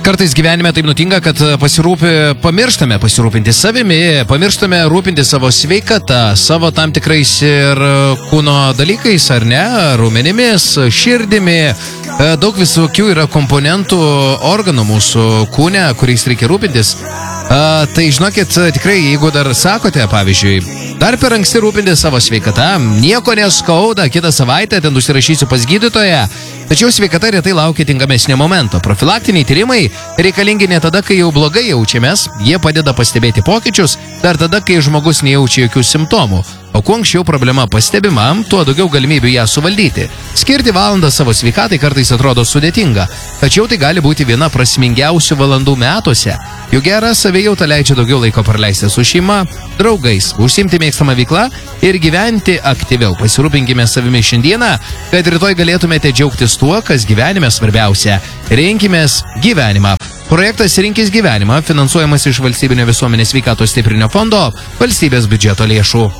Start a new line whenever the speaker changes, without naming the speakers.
Kartais gyvenime taip nutinka, kad pamirštame pasirūpinti savimi, pamirštame rūpinti savo sveikatą, savo tam tikrais ir kūno dalykais, ar ne, raumenimis, širdimi. Daug visokių yra komponentų organų mūsų kūne, kuriais reikia rūpintis. Tai žinokit, tikrai, jeigu dar sakote, pavyzdžiui, dar per anksti rūpinti savo sveikatą, nieko neskauda, kitą savaitę ten užsirašysiu pas gydytoją, tačiau sveikata retai laukia tinkamesnio momento. Profilaktiniai tyrimai reikalingi ne tada, kai jau blogai jaučiamės, jie padeda pastebėti pokyčius, dar tada, kai žmogus nejaučia jokių simptomų. O kuo anksčiau problema pastebima, tuo daugiau galimybių ją suvaldyti. Skirti valandą savo sveikatai kartais atrodo sudėtinga, tačiau tai gali būti viena prasmingiausių valandų metuose. Juk gera savijauta leidžia daugiau laiko praleisti su šeima, draugais, užsiimti mėgstamą veiklą ir gyventi aktyviau. Pasirūpinkime savimi šiandieną, kad rytoj galėtumėte džiaugtis tuo, kas gyvenime svarbiausia. Rinkimės gyvenimą. Projektas Rinkis gyvenimą finansuojamas iš Valstybinio visuomenės sveikatos stiprinimo fondo valstybės biudžeto lėšų.